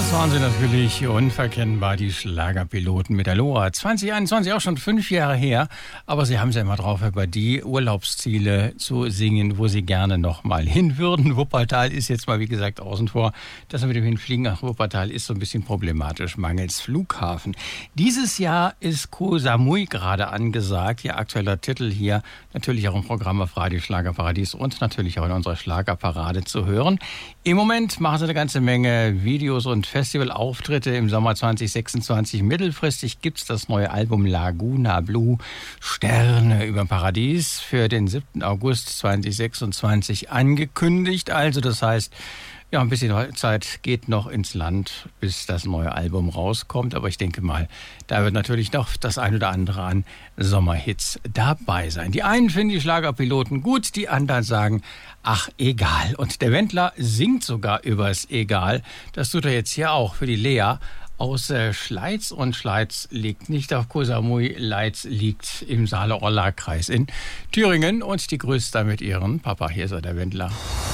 Das waren sie natürlich unverkennbar, die Schlagerpiloten mit der Lora. 2021, auch schon 5 Jahre her, aber sie haben es ja immer drauf, über die Urlaubsziele zu singen, wo sie gerne noch mal hin würden. Wuppertal ist jetzt mal, wie gesagt, außen vor. Das mit dem Hinfliegen nach Wuppertal ist so ein bisschen problematisch, mangels Flughafen. Dieses Jahr ist Koh Samui gerade angesagt, ihr aktueller Titel hier, natürlich auch im Programm auf Radio Schlagerparadies und natürlich auch in unserer Schlagerparade zu hören. Im Moment machen sie eine ganze Menge Videos und Festivalauftritte im Sommer 2026. Mittelfristig gibt's das neue Album Laguna Blue, Sterne über Paradies, für den 7. August 2026 angekündigt. Also das heißt, ja, ein bisschen Zeit geht noch ins Land, bis das neue Album rauskommt. Aber ich denke mal, da wird natürlich noch das ein oder andere an Sommerhits dabei sein. Die einen finden die Schlagerpiloten gut, die anderen sagen, ach, egal. Und der Wendler singt sogar übers Egal. Das tut er jetzt hier auch für die Lea aus Schleiz. Und Schleiz liegt nicht auf Koh Samui, Leiz liegt im Saale-Orla-Kreis in Thüringen. Und die grüßt da mit ihren Papa. Hier ist er, der Wendler.